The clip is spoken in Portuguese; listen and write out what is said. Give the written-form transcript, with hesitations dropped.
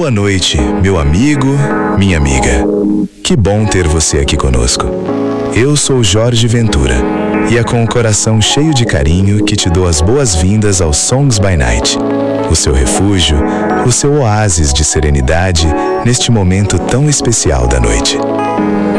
Boa noite, meu amigo, minha amiga. Que bom ter você aqui conosco. Eu sou Jorge Ventura e é com o coração cheio de carinho que te dou as boas-vindas ao Songs by Night, o seu refúgio, o seu oásis de serenidade neste momento tão especial da noite.